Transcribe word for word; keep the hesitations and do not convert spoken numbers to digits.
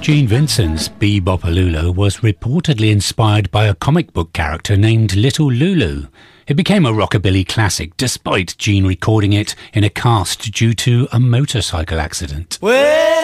Gene Vincent's Be-Bop-A-Lulu was reportedly inspired by a comic book character named Little Lulu. It became a rockabilly classic despite Gene recording it in a cast due to a motorcycle accident. Well